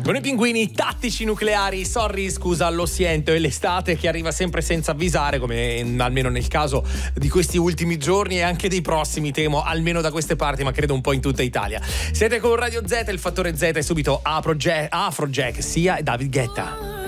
Buoni pinguini, tattici nucleari, sorry, scusa, lo sento, è l'estate che arriva sempre senza avvisare, come almeno nel caso di questi ultimi giorni e anche dei prossimi, temo, almeno da queste parti, ma credo un po' in tutta Italia. Siete con Radio Z, il fattore Z e subito Afrojack, sia David Guetta.